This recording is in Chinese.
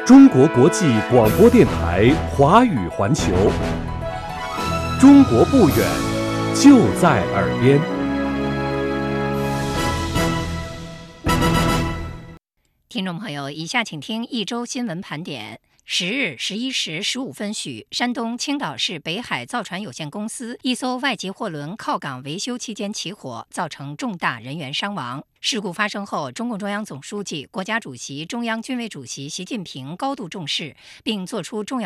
中国国际广播电台华语环球，中国不远，就在耳边。 听众朋友，以下请听一周新闻盘点。10日11时15分许，山东青岛市北海造船有限公司一艘外籍货轮靠港维修期间起火，造成重大人员伤亡。事故发生后，中共中央总书记、国家主席、中央军委主席习近平高度重视，并作出重要